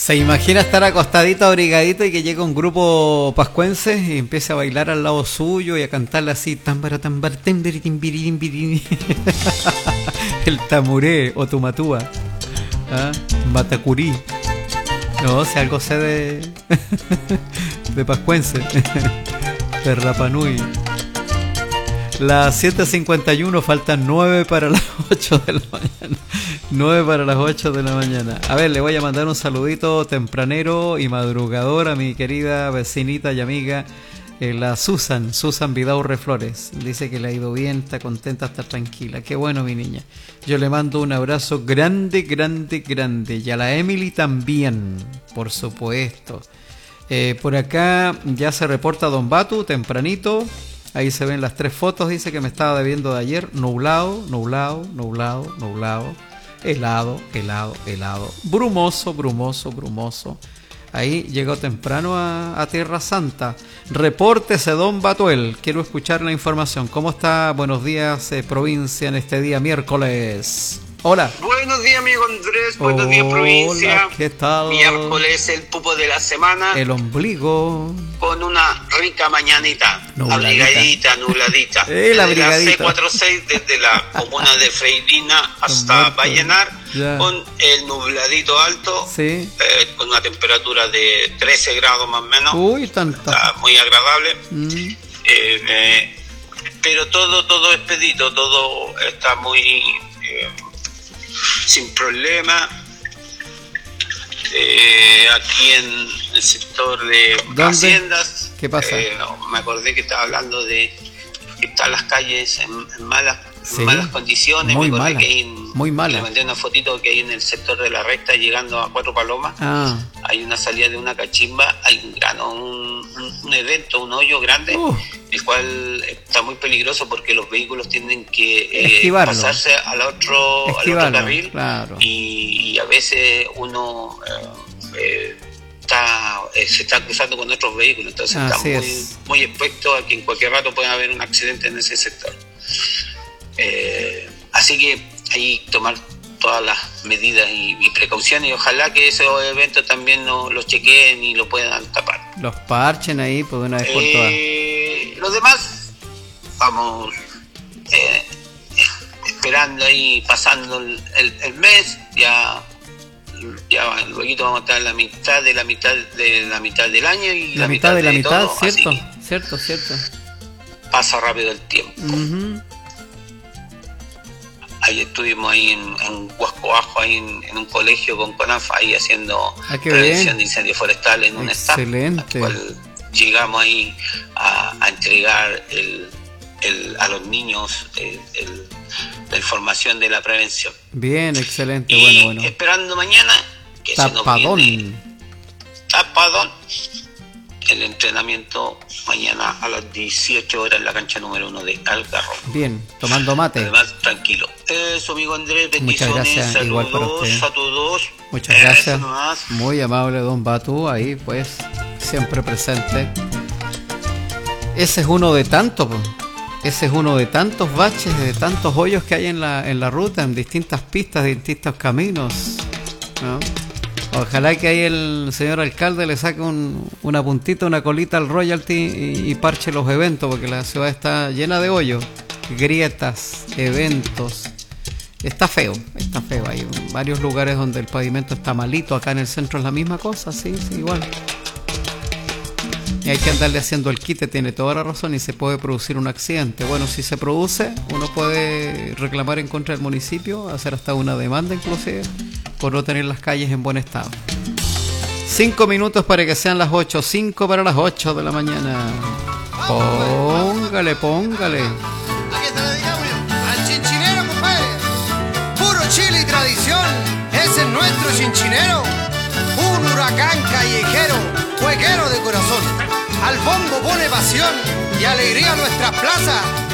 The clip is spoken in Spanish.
Se imagina estar acostadito, abrigadito y que llega un grupo pascuense y empieza a bailar al lado suyo y a cantarle así tambara tambar tembiri timbiri timbiri. El tamuré o tumatúa, ¿ah? Matacurí. No, si algo sé de pascuense. De Rapanui. Las 7:51, faltan 9 para las 8 de la mañana. 9 para las 8 de la mañana. A ver, le voy a mandar un saludito tempranero y madrugador a mi querida vecinita y amiga, la Susan Vidaurre Flores. Dice que le ha ido bien, está contenta, está tranquila. Qué bueno, mi niña. Yo le mando un abrazo grande, grande, grande. Y a la Emily también, por supuesto. Por acá ya se reporta Don Batu, tempranito. Ahí se ven las 3 fotos, dice que me estaba debiendo de ayer. Nublado, nublado, nublado, nublado. Helado, helado, helado. Brumoso, brumoso, brumoso. Ahí llegó temprano a Tierra Santa. Repórtese, Don Batuel. Quiero escuchar la información. ¿Cómo está? Buenos días, provincia, en este día miércoles. Hola. Buenos días, amigo Andrés. Buenos días, provincia. ¿Qué tal? Miércoles, el pupo de la semana. El ombligo. Con una rica mañanita. Nubladita. Abrigadita, nubladita. La desde la brigadita. C46, desde la comuna de Freirina hasta Vallenar. Ya. Con el nubladito alto. Sí. Con una temperatura de 13 grados más o menos. Uy, tanta. Está muy agradable. Pero todo expedito, todo está muy sin problema. Aquí en el sector de ¿Dónde? Haciendas. ¿Qué pasa? Me acordé que estaba hablando de que están las calles en malas condiciones. Muy me acordé malas, que hay muy malas. Le mandé una fotito que hay en el sector de la recta llegando a Cuatro Palomas. Hay una salida de una cachimba, hay un evento, un hoyo grande, el cual está muy peligroso porque los vehículos tienen que pasarse al otro carril, claro. Y a veces uno se está cruzando con otros vehículos, entonces está muy expuesto a que en cualquier rato pueda haber un accidente en ese sector. Así que ahí tomar todas las medidas y precauciones, y ojalá que esos eventos también los chequeen y lo puedan tapar. Los parchen ahí por una vez por todas. Los demás vamos esperando ahí, pasando el mes, ya luego vamos a estar en la mitad de la mitad del año y la mitad de la mitad, todo, cierto. Pasa rápido el tiempo. Ahí estuvimos ahí en Huasco Bajo, ahí en un colegio con CONAF, ahí haciendo prevención de incendios forestales en un staff. Excelente. Al cual llegamos ahí a entregar a los niños la información de la prevención. Bien, excelente, y bueno. Esperando mañana que tapadón. Se nos viene tapadón el entrenamiento mañana a las 18 horas en la cancha número 1 de Algarrobo. Bien, tomando mate. Además, tranquilo. Eso, amigo Andrés, bendiciones. Muchas gracias, saludos igual para usted. A todos. Muchas gracias. Muy amable, Don Batu, ahí pues, siempre presente. Ese es uno de tantos, baches, de tantos hoyos que hay en la ruta, en distintas pistas, distintos caminos, ¿no? Ojalá que ahí el señor alcalde le saque una puntita, una colita al royalty y parche los eventos, porque la ciudad está llena de hoyos, grietas, eventos. Está feo. Hay varios lugares donde el pavimento está malito. Acá en el centro es la misma cosa, sí, igual. Y hay que andarle haciendo el quite, tiene toda la razón, y se puede producir un accidente. Bueno, si se produce, uno puede reclamar en contra del municipio, hacer hasta una demanda inclusive, por no tener las calles en buen estado. 5 minutos para que sean las 8, 5 para las 8 de la mañana. Póngale. Aquí está la dinámica. Al chinchinero, compadre. Puro chile y tradición. Ese es nuestro chinchinero. Un huracán callejero, jueguero de corazón. Al bombo pone pasión y alegría a nuestra plaza.